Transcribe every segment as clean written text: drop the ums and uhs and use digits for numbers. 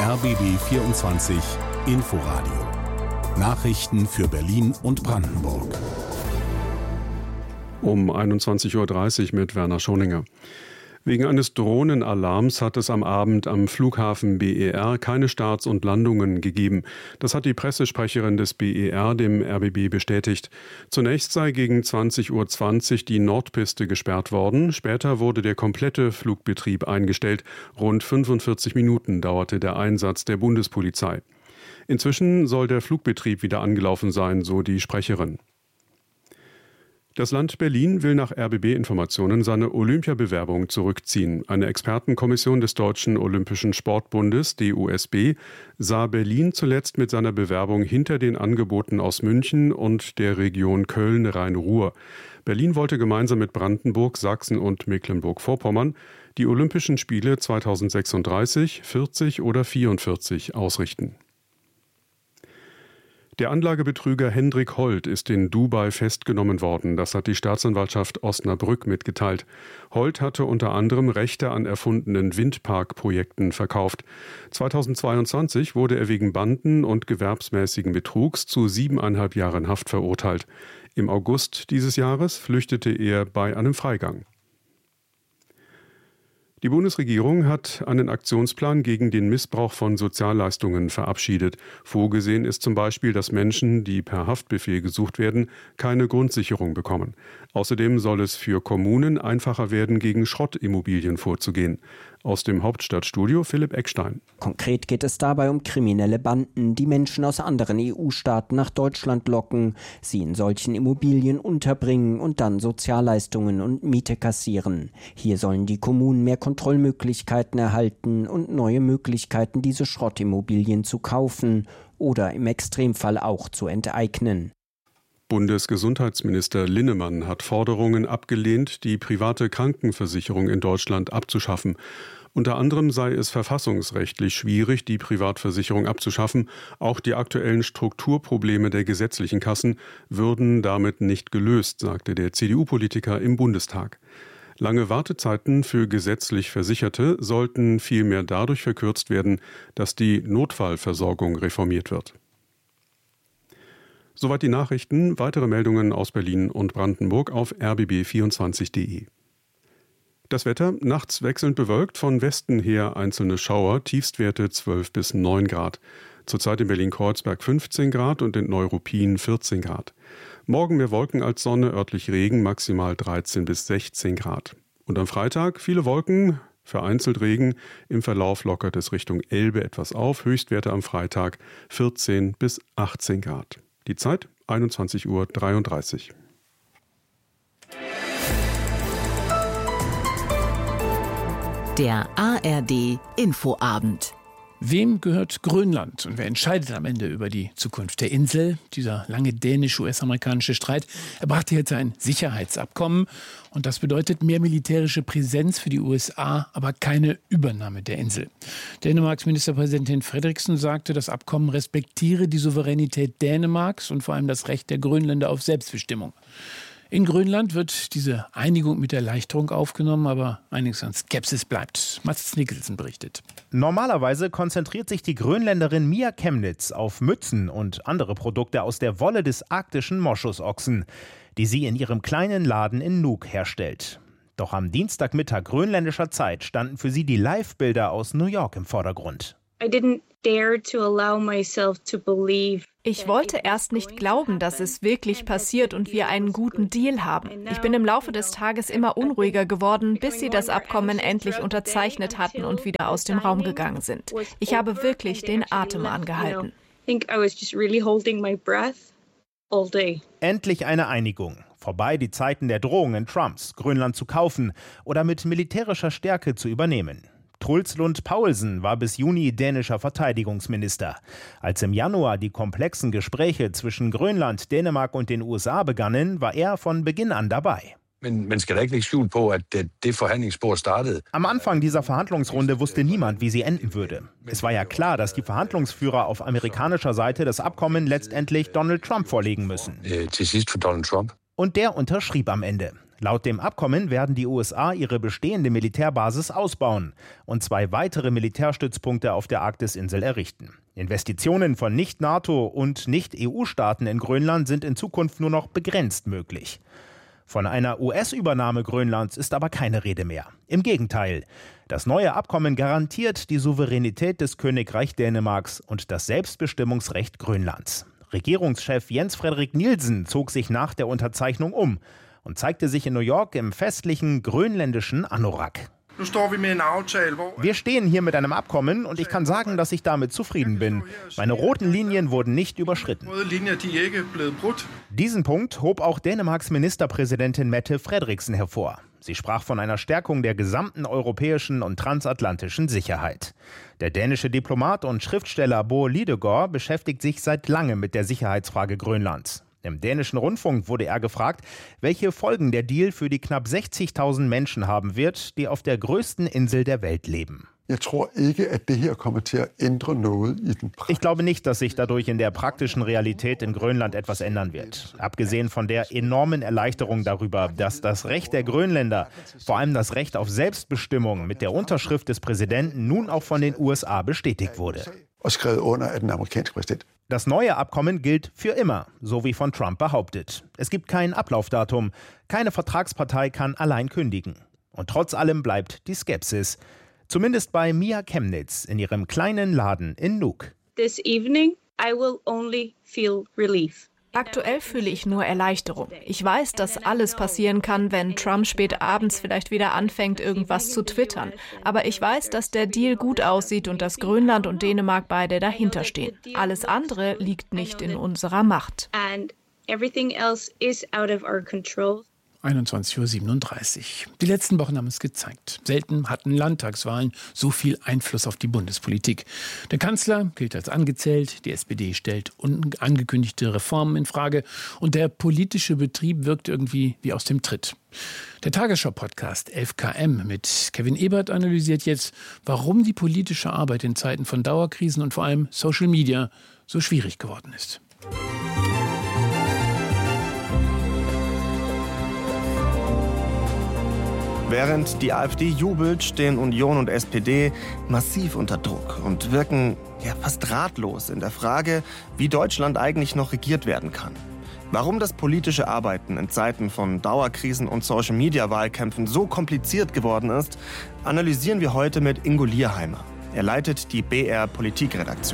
RBB 24 Inforadio. Nachrichten für Berlin und Brandenburg. Um 21.30 Uhr mit Werner Schoninger. Wegen eines Drohnenalarms hat es am Abend am Flughafen BER keine Starts und Landungen gegeben. Das hat die Pressesprecherin des BER dem RBB bestätigt. Zunächst sei gegen 20.20 Uhr die Nordpiste gesperrt worden. Später wurde der komplette Flugbetrieb eingestellt. Rund 45 Minuten dauerte der Einsatz der Bundespolizei. Inzwischen soll der Flugbetrieb wieder angelaufen sein, so die Sprecherin. Das Land Berlin will nach RBB-Informationen seine Olympiabewerbung zurückziehen. Eine Expertenkommission des Deutschen Olympischen Sportbundes, DOSB, sah Berlin zuletzt mit seiner Bewerbung hinter den Angeboten aus München und der Region Köln-Rhein-Ruhr. Berlin wollte gemeinsam mit Brandenburg, Sachsen und Mecklenburg-Vorpommern die Olympischen Spiele 2036, 40 oder 44 ausrichten. Der Anlagebetrüger Hendrik Holt ist in Dubai festgenommen worden. Das hat die Staatsanwaltschaft Osnabrück mitgeteilt. Holt hatte unter anderem Rechte an erfundenen Windparkprojekten verkauft. 2022 wurde er wegen Banden- und gewerbsmäßigen Betrugs zu 7,5 Jahren Haft verurteilt. Im August dieses Jahres flüchtete er bei einem Freigang. Die Bundesregierung hat einen Aktionsplan gegen den Missbrauch von Sozialleistungen verabschiedet. Vorgesehen ist zum Beispiel, dass Menschen, die per Haftbefehl gesucht werden, keine Grundsicherung bekommen. Außerdem soll es für Kommunen einfacher werden, gegen Schrottimmobilien vorzugehen. Aus dem Hauptstadtstudio Philipp Eckstein. Konkret geht es dabei um kriminelle Banden, die Menschen aus anderen EU-Staaten nach Deutschland locken, sie in solchen Immobilien unterbringen und dann Sozialleistungen und Miete kassieren. Hier sollen die Kommunen mehr Kontrollmöglichkeiten erhalten und neue Möglichkeiten, diese Schrottimmobilien zu kaufen oder im Extremfall auch zu enteignen. Bundesgesundheitsminister Linnemann hat Forderungen abgelehnt, die private Krankenversicherung in Deutschland abzuschaffen. Unter anderem sei es verfassungsrechtlich schwierig, die Privatversicherung abzuschaffen. Auch die aktuellen Strukturprobleme der gesetzlichen Kassen würden damit nicht gelöst, sagte der CDU-Politiker im Bundestag. Lange Wartezeiten für gesetzlich Versicherte sollten vielmehr dadurch verkürzt werden, dass die Notfallversorgung reformiert wird. Soweit die Nachrichten. Weitere Meldungen aus Berlin und Brandenburg auf rbb24.de. Das Wetter, nachts wechselnd bewölkt, von Westen her einzelne Schauer, Tiefstwerte 12 bis 9 Grad. Zurzeit in Berlin-Kreuzberg 15 Grad und in Neuruppin 14 Grad. Morgen mehr Wolken als Sonne, örtlich Regen, maximal 13 bis 16 Grad. Und am Freitag viele Wolken, vereinzelt Regen, im Verlauf lockert es Richtung Elbe etwas auf, Höchstwerte am Freitag 14 bis 18 Grad. Die Zeit 21.33 Uhr. Der ARD Infoabend. Wem gehört Grönland und wer entscheidet am Ende über die Zukunft der Insel? Dieser lange dänisch-US-amerikanische Streit erbrachte jetzt ein Sicherheitsabkommen. Und das bedeutet mehr militärische Präsenz für die USA, aber keine Übernahme der Insel. Dänemarks Ministerpräsidentin Frederiksen sagte, das Abkommen respektiere die Souveränität Dänemarks und vor allem das Recht der Grönländer auf Selbstbestimmung. In Grönland wird diese Einigung mit Erleichterung aufgenommen, aber einiges an Skepsis bleibt. Mats Nicholson berichtet. Normalerweise konzentriert sich die Grönländerin Mia Chemnitz auf Mützen und andere Produkte aus der Wolle des arktischen Moschusochsen, die sie in ihrem kleinen Laden in Nuuk herstellt. Doch am Dienstagmittag grönländischer Zeit standen für sie die Live-Bilder aus New York im Vordergrund. Ich wollte erst nicht glauben, dass es wirklich passiert und wir einen guten Deal haben. Ich bin im Laufe des Tages immer unruhiger geworden, bis sie das Abkommen endlich unterzeichnet hatten und wieder aus dem Raum gegangen sind. Ich habe wirklich den Atem angehalten. Endlich eine Einigung. Vorbei die Zeiten der Drohungen Trumps, Grönland zu kaufen oder mit militärischer Stärke zu übernehmen. Truls Lund Poulsen war bis Juni dänischer Verteidigungsminister. Als im Januar die komplexen Gespräche zwischen Grönland, Dänemark und den USA begannen, war er von Beginn an dabei. Am Anfang dieser Verhandlungsrunde wusste niemand, wie sie enden würde. Es war ja klar, dass die Verhandlungsführer auf amerikanischer Seite das Abkommen letztendlich Donald Trump vorlegen müssen. Und der unterschrieb am Ende. Laut dem Abkommen werden die USA ihre bestehende Militärbasis ausbauen und 2 weitere Militärstützpunkte auf der Arktisinsel errichten. Investitionen von Nicht-NATO- und Nicht-EU-Staaten in Grönland sind in Zukunft nur noch begrenzt möglich. Von einer US-Übernahme Grönlands ist aber keine Rede mehr. Im Gegenteil. Das neue Abkommen garantiert die Souveränität des Königreich Dänemarks und das Selbstbestimmungsrecht Grönlands. Regierungschef Jens Frederik Nielsen zog sich nach der Unterzeichnung um und zeigte sich in New York im festlichen grönländischen Anorak. Wir stehen hier mit einem Abkommen und ich kann sagen, dass ich damit zufrieden bin. Meine roten Linien wurden nicht überschritten. Diesen Punkt hob auch Dänemarks Ministerpräsidentin Mette Frederiksen hervor. Sie sprach von einer Stärkung der gesamten europäischen und transatlantischen Sicherheit. Der dänische Diplomat und Schriftsteller Bo Lidegaard beschäftigt sich seit langem mit der Sicherheitsfrage Grönlands. Im dänischen Rundfunk wurde er gefragt, welche Folgen der Deal für die knapp 60.000 Menschen haben wird, die auf der größten Insel der Welt leben. Ich glaube nicht, dass sich dadurch in der praktischen Realität in Grönland etwas ändern wird. Abgesehen von der enormen Erleichterung darüber, dass das Recht der Grönländer, vor allem das Recht auf Selbstbestimmung, mit der Unterschrift des Präsidenten nun auch von den USA bestätigt wurde. Das neue Abkommen gilt für immer, so wie von Trump behauptet. Es gibt kein Ablaufdatum. Keine Vertragspartei kann allein kündigen. Und trotz allem bleibt die Skepsis. Zumindest bei Mia Chemnitz in ihrem kleinen Laden in Nuuk. This evening I will only feel relief. Aktuell fühle ich nur Erleichterung. Ich weiß, dass alles passieren kann, wenn Trump spät abends vielleicht wieder anfängt, irgendwas zu twittern. Aber ich weiß, dass der Deal gut aussieht und dass Grönland und Dänemark beide dahinter stehen. Alles andere liegt nicht in unserer Macht. And everything else is out of our control. 21:37 Uhr. Die letzten Wochen haben es gezeigt. Selten hatten Landtagswahlen so viel Einfluss auf die Bundespolitik. Der Kanzler gilt als angezählt, die SPD stellt unangekündigte Reformen in Frage und der politische Betrieb wirkt irgendwie wie aus dem Tritt. Der Tagesschau-Podcast 11KM mit Kevin Ebert analysiert jetzt, warum die politische Arbeit in Zeiten von Dauerkrisen und vor allem Social Media so schwierig geworden ist. Während die AfD jubelt, stehen Union und SPD massiv unter Druck und wirken fast ratlos in der Frage, wie Deutschland eigentlich noch regiert werden kann. Warum das politische Arbeiten in Zeiten von Dauerkrisen und Social-Media-Wahlkämpfen so kompliziert geworden ist, analysieren wir heute mit Ingo Lierheimer. Er leitet die BR Politikredaktion.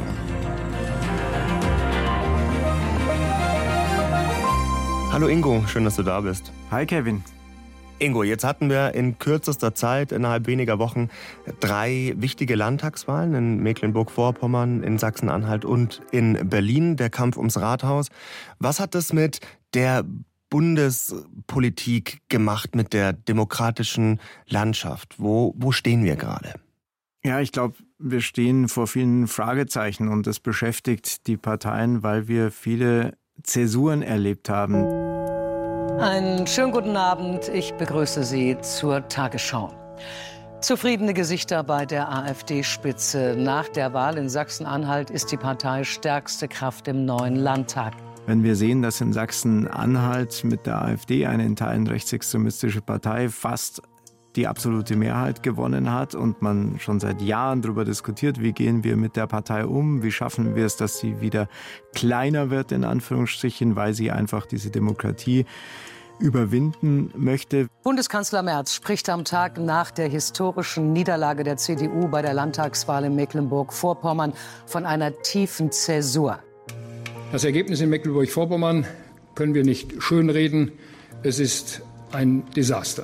Hallo Ingo, schön, dass du da bist. Hi Kevin. Ingo, jetzt hatten wir in kürzester Zeit, innerhalb weniger Wochen, 3 wichtige Landtagswahlen in Mecklenburg-Vorpommern, in Sachsen-Anhalt und in Berlin, der Kampf ums Rathaus. Was hat das mit der Bundespolitik gemacht, mit der demokratischen Landschaft? Wo stehen wir gerade? Ja, ich glaube, wir stehen vor vielen Fragezeichen und das beschäftigt die Parteien, weil wir viele Zäsuren erlebt haben. Einen schönen guten Abend. Ich begrüße Sie zur Tagesschau. Zufriedene Gesichter bei der AfD-Spitze. Nach der Wahl in Sachsen-Anhalt ist die Partei stärkste Kraft im neuen Landtag. Wenn wir sehen, dass in Sachsen-Anhalt mit der AfD eine in Teilen rechtsextremistische Partei fast die absolute Mehrheit gewonnen hat und man schon seit Jahren darüber diskutiert, wie gehen wir mit der Partei um, wie schaffen wir es, dass sie wieder kleiner wird, in Anführungsstrichen, weil sie einfach diese Demokratie überwinden möchte. Bundeskanzler Merz spricht am Tag nach der historischen Niederlage der CDU bei der Landtagswahl in Mecklenburg-Vorpommern von einer tiefen Zäsur. Das Ergebnis in Mecklenburg-Vorpommern können wir nicht schönreden. Es ist ein Desaster.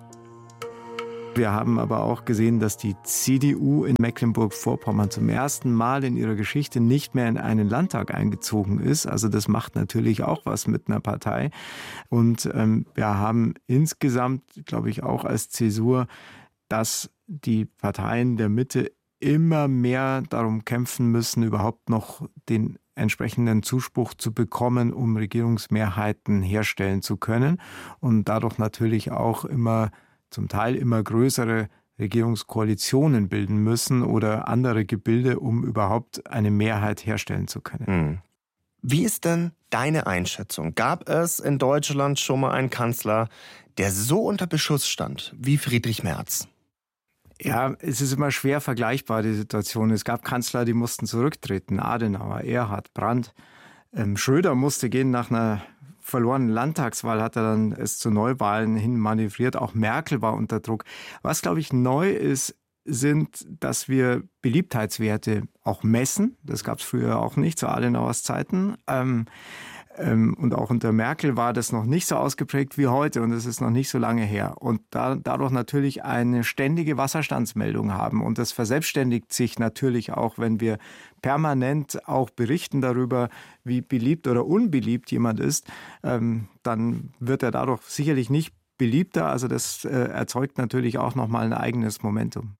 Wir haben aber auch gesehen, dass die CDU in Mecklenburg-Vorpommern zum ersten Mal in ihrer Geschichte nicht mehr in einen Landtag eingezogen ist. Also das macht natürlich auch was mit einer Partei. Und wir haben insgesamt, glaube ich, auch als Zäsur, dass die Parteien der Mitte immer mehr darum kämpfen müssen, überhaupt noch den entsprechenden Zuspruch zu bekommen, um Regierungsmehrheiten herstellen zu können. Und dadurch natürlich auch zum Teil immer größere Regierungskoalitionen bilden müssen oder andere Gebilde, um überhaupt eine Mehrheit herstellen zu können. Wie ist denn deine Einschätzung? Gab es in Deutschland schon mal einen Kanzler, der so unter Beschuss stand wie Friedrich Merz? Ja, es ist immer schwer vergleichbar, die Situation. Es gab Kanzler, die mussten zurücktreten. Adenauer, Erhard, Brandt. Schröder musste gehen nach einer verlorenen Landtagswahl, hat er dann es zu Neuwahlen hin manövriert. Auch Merkel war unter Druck. Was, glaube ich, neu ist, sind, dass wir Beliebtheitswerte auch messen. Das gab es früher auch nicht, zu Adenauers Zeiten. Und auch unter Merkel war das noch nicht so ausgeprägt wie heute und es ist noch nicht so lange her. Und dadurch natürlich eine ständige Wasserstandsmeldung haben. Und das verselbstständigt sich natürlich auch, wenn wir permanent auch berichten darüber, wie beliebt oder unbeliebt jemand ist. Dann wird er dadurch sicherlich nicht beliebter. Also das erzeugt natürlich auch nochmal ein eigenes Momentum.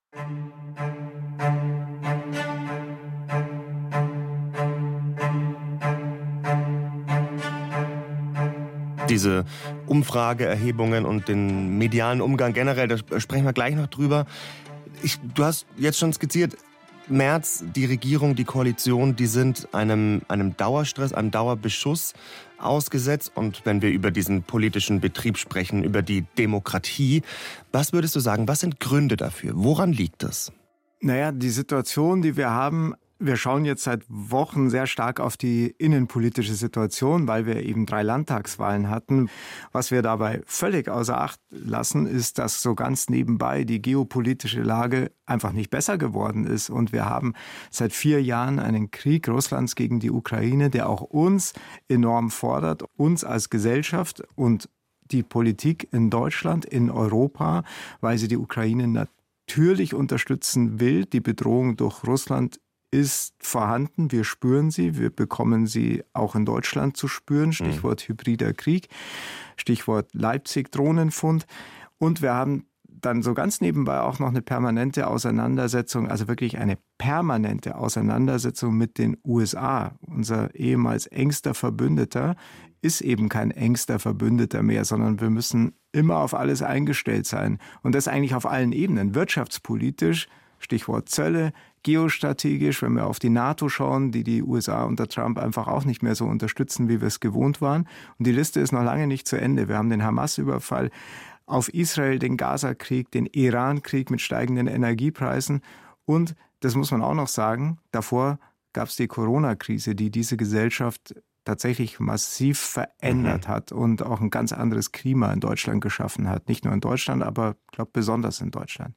Diese Umfrageerhebungen und den medialen Umgang generell, da sprechen wir gleich noch drüber. Du hast jetzt schon skizziert, Merz, die Regierung, die Koalition, die sind einem Dauerstress, einem Dauerbeschuss ausgesetzt. Und wenn wir über diesen politischen Betrieb sprechen, über die Demokratie, was würdest du sagen, was sind Gründe dafür? Woran liegt es? Naja, die Situation, die wir haben, wir schauen jetzt seit Wochen sehr stark auf die innenpolitische Situation, weil wir eben 3 Landtagswahlen hatten. Was wir dabei völlig außer Acht lassen, ist, dass so ganz nebenbei die geopolitische Lage einfach nicht besser geworden ist. Und wir haben seit 4 Jahren einen Krieg Russlands gegen die Ukraine, der auch uns enorm fordert, uns als Gesellschaft und die Politik in Deutschland, in Europa, weil sie die Ukraine natürlich unterstützen will. Die Bedrohung durch Russland ist vorhanden, wir spüren sie, wir bekommen sie auch in Deutschland zu spüren, Stichwort hybrider Krieg, Stichwort Leipzig-Drohnenfund. Und wir haben dann so ganz nebenbei auch noch eine permanente Auseinandersetzung, also wirklich eine permanente Auseinandersetzung mit den USA. Unser ehemals engster Verbündeter ist eben kein engster Verbündeter mehr, sondern wir müssen immer auf alles eingestellt sein. Und das eigentlich auf allen Ebenen, wirtschaftspolitisch, Stichwort Zölle, geostrategisch, wenn wir auf die NATO schauen, die USA unter Trump einfach auch nicht mehr so unterstützen, wie wir es gewohnt waren. Und die Liste ist noch lange nicht zu Ende. Wir haben den Hamas-Überfall auf Israel, den Gaza-Krieg, den Iran-Krieg mit steigenden Energiepreisen. Und, das muss man auch noch sagen, davor gab es die Corona-Krise, die diese Gesellschaft tatsächlich massiv verändert hat und auch ein ganz anderes Klima in Deutschland geschaffen hat. Nicht nur in Deutschland, aber ich glaube besonders in Deutschland.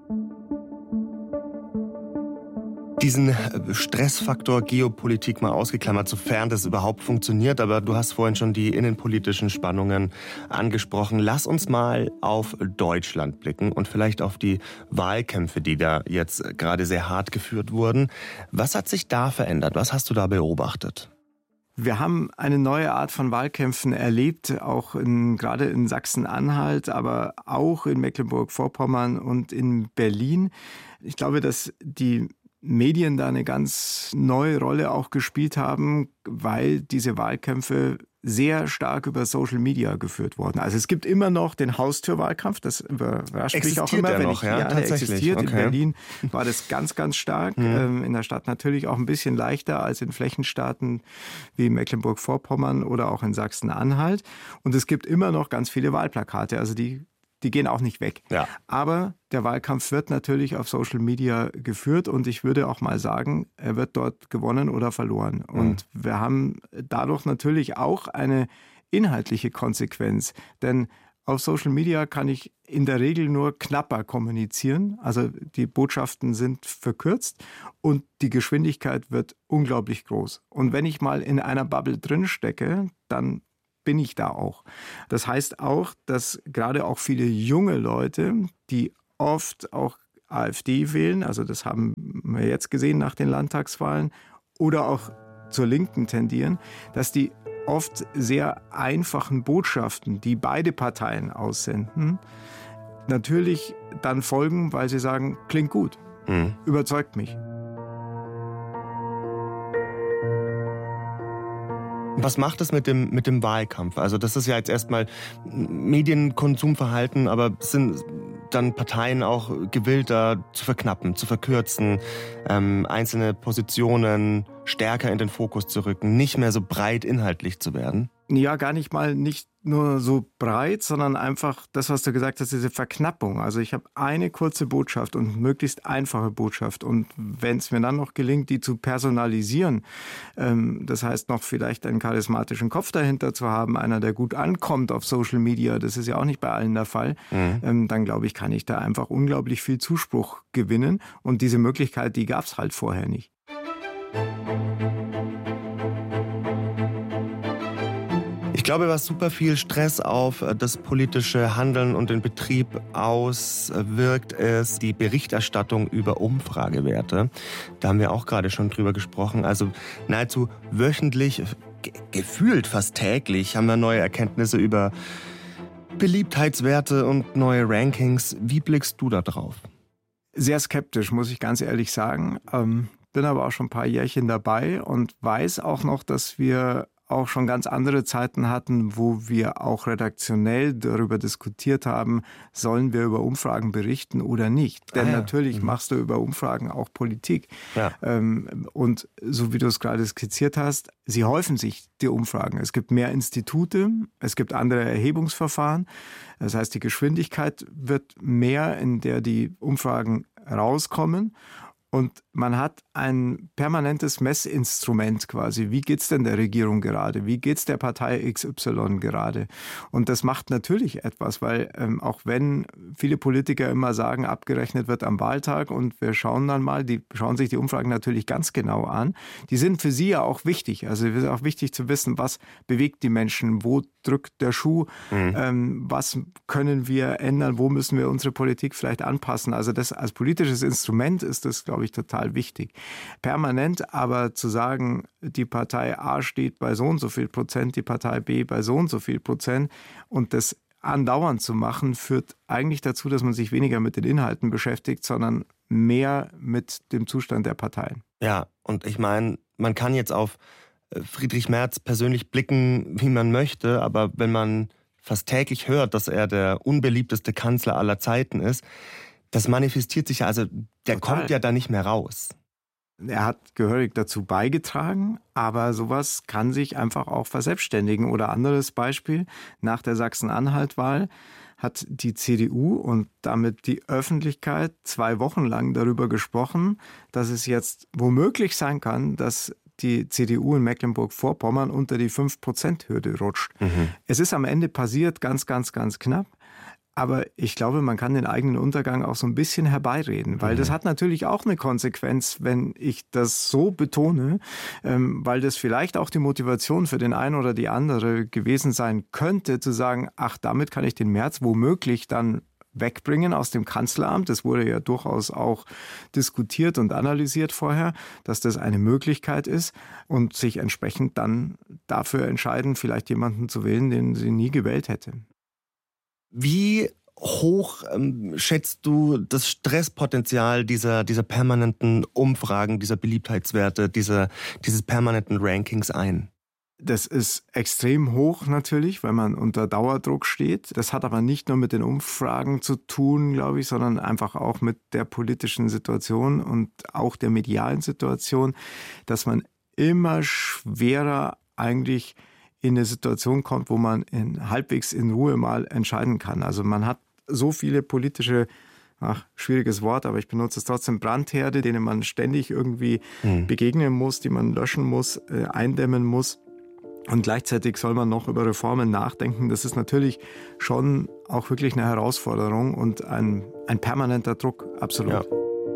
Diesen Stressfaktor Geopolitik mal ausgeklammert, sofern das überhaupt funktioniert. Aber du hast vorhin schon die innenpolitischen Spannungen angesprochen. Lass uns mal auf Deutschland blicken und vielleicht auf die Wahlkämpfe, die da jetzt gerade sehr hart geführt wurden. Was hat sich da verändert? Was hast du da beobachtet? Wir haben eine neue Art von Wahlkämpfen erlebt, auch gerade in Sachsen-Anhalt, aber auch in Mecklenburg-Vorpommern und in Berlin. Ich glaube, dass die Medien da eine ganz neue Rolle auch gespielt haben, weil diese Wahlkämpfe sehr stark über Social Media geführt wurden. Also es gibt immer noch den Haustürwahlkampf, das überrascht mich auch immer, wenn ich der existiert. Okay. In Berlin war das ganz, ganz stark. In der Stadt natürlich auch ein bisschen leichter als in Flächenstaaten wie Mecklenburg-Vorpommern oder auch in Sachsen-Anhalt. Und es gibt immer noch ganz viele Wahlplakate, also die gehen auch nicht weg. Ja. Aber der Wahlkampf wird natürlich auf Social Media geführt und ich würde auch mal sagen, er wird dort gewonnen oder verloren. Und wir haben dadurch natürlich auch eine inhaltliche Konsequenz. Denn auf Social Media kann ich in der Regel nur knapper kommunizieren. Also die Botschaften sind verkürzt und die Geschwindigkeit wird unglaublich groß. Und wenn ich mal in einer Bubble drin stecke, dann bin ich da auch. Das heißt auch, dass gerade auch viele junge Leute, die oft auch AfD wählen, also das haben wir jetzt gesehen nach den Landtagswahlen, oder auch zur Linken tendieren, dass die oft sehr einfachen Botschaften, die beide Parteien aussenden, natürlich dann folgen, weil sie sagen, klingt gut, überzeugt mich. Was macht es mit dem Wahlkampf? Also das ist ja jetzt erstmal Medienkonsumverhalten, aber es sind dann Parteien auch gewillt, da zu verknappen, zu verkürzen, einzelne Positionen stärker in den Fokus zu rücken, nicht mehr so breit inhaltlich zu werden? Ja, gar nicht mal nicht nur so breit, sondern einfach das, was du gesagt hast, diese Verknappung. Also ich habe eine kurze Botschaft und möglichst einfache Botschaft. Und wenn es mir dann noch gelingt, die zu personalisieren, das heißt noch vielleicht einen charismatischen Kopf dahinter zu haben, einer, der gut ankommt auf Social Media, das ist ja auch nicht bei allen der Fall, dann glaube ich, kann ich da einfach unglaublich viel Zuspruch gewinnen. Und diese Möglichkeit, die gab es halt vorher nicht. Ich glaube, was super viel Stress auf das politische Handeln und den Betrieb auswirkt, ist die Berichterstattung über Umfragewerte. Da haben wir auch gerade schon drüber gesprochen. Also nahezu wöchentlich, gefühlt fast täglich, haben wir neue Erkenntnisse über Beliebtheitswerte und neue Rankings. Wie blickst du da drauf? Sehr skeptisch, muss ich ganz ehrlich sagen. Bin aber auch schon ein paar Jährchen dabei und weiß auch noch, dass wir auch schon ganz andere Zeiten hatten, wo wir auch redaktionell darüber diskutiert haben, sollen wir über Umfragen berichten oder nicht. Denn natürlich machst du über Umfragen auch Politik. Ja. Und so wie du es gerade skizziert hast, sie häufen sich, die Umfragen. Es gibt mehr Institute, es gibt andere Erhebungsverfahren. Das heißt, die Geschwindigkeit wird mehr, in der die Umfragen rauskommen. Und man hat ein permanentes Messinstrument quasi. Wie geht's denn der Regierung gerade? Wie geht's der Partei XY gerade? Und das macht natürlich etwas, weil auch wenn viele Politiker immer sagen, abgerechnet wird am Wahltag und wir schauen dann mal, die schauen sich die Umfragen natürlich ganz genau an. Die sind für sie ja auch wichtig. Also es ist auch wichtig zu wissen, was bewegt die Menschen, wo drückt der Schuh, was können wir ändern, wo müssen wir unsere Politik vielleicht anpassen. Also das als politisches Instrument ist das, glaube ich, total wichtig. Permanent aber zu sagen, die Partei A steht bei so und so viel Prozent, die Partei B bei so und so viel Prozent und das andauernd zu machen, führt eigentlich dazu, dass man sich weniger mit den Inhalten beschäftigt, sondern mehr mit dem Zustand der Parteien. Ja, und ich meine, man kann jetzt auf Friedrich Merz persönlich blicken, wie man möchte, aber wenn man fast täglich hört, dass er der unbeliebteste Kanzler aller Zeiten ist, das manifestiert sich ja, also der kommt ja da nicht mehr raus. Er hat gehörig dazu beigetragen, aber sowas kann sich einfach auch verselbstständigen. Oder anderes Beispiel, nach der Sachsen-Anhalt-Wahl hat die CDU und damit die Öffentlichkeit 2 Wochen lang darüber gesprochen, dass es jetzt womöglich sein kann, dass die CDU in Mecklenburg-Vorpommern unter die 5%-Hürde rutscht. Es ist am Ende passiert, ganz, ganz, ganz knapp. Aber ich glaube, man kann den eigenen Untergang auch so ein bisschen herbeireden, weil das hat natürlich auch eine Konsequenz, wenn ich das so betone, weil das vielleicht auch die Motivation für den einen oder die andere gewesen sein könnte, zu sagen, ach, damit kann ich den Merz womöglich dann wegbringen aus dem Kanzleramt. Das wurde ja durchaus auch diskutiert und analysiert vorher, dass das eine Möglichkeit ist und sich entsprechend dann dafür entscheiden, vielleicht jemanden zu wählen, den sie nie gewählt hätte. Wie hoch schätzt du das Stresspotenzial dieser permanenten Umfragen, dieser Beliebtheitswerte, dieses permanenten Rankings ein? Das ist extrem hoch natürlich, weil man unter Dauerdruck steht. Das hat aber nicht nur mit den Umfragen zu tun, glaube ich, sondern einfach auch mit der politischen Situation und auch der medialen Situation, dass man immer schwerer eigentlich in eine Situation kommt, wo man halbwegs in Ruhe mal entscheiden kann. Also man hat so viele politische, schwieriges Wort, aber ich benutze es trotzdem, Brandherde, denen man ständig irgendwie begegnen muss, die man löschen muss, eindämmen muss. Und gleichzeitig soll man noch über Reformen nachdenken. Das ist natürlich schon auch wirklich eine Herausforderung und ein permanenter Druck, absolut. Ja.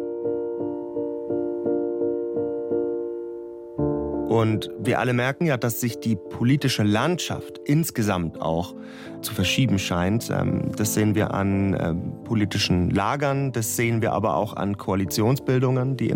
Und wir alle merken ja, dass sich die politische Landschaft insgesamt auch zu verschieben scheint. Das sehen wir an politischen Lagern, das sehen wir aber auch an Koalitionsbildungen, die